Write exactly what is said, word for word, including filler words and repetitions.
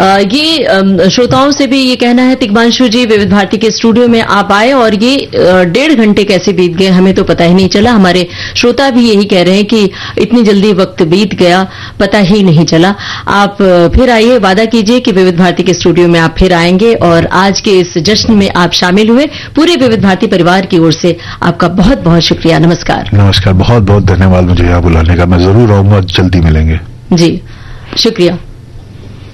ये श्रोताओं से भी ये कहना है, तिग्मांशु जी विविध भारती के स्टूडियो में आप आए और ये डेढ़ घंटे कैसे बीत गए हमें तो पता ही नहीं चला। हमारे श्रोता भी यही कह रहे हैं कि इतनी जल्दी वक्त बीत गया, पता ही नहीं चला। आप फिर आइए, वादा कीजिए कि विविध भारती के स्टूडियो में आप फिर आएंगे और आज के इस जश्न में आप शामिल हुए। पूरे विविध भारती परिवार की ओर से आपका बहुत बहुत शुक्रिया। नमस्कार। नमस्कार, बहुत बहुत धन्यवाद मुझे यहाँ बुलाने का। मैं जरूर आऊंगा, जल्दी मिलेंगे। जी शुक्रिया।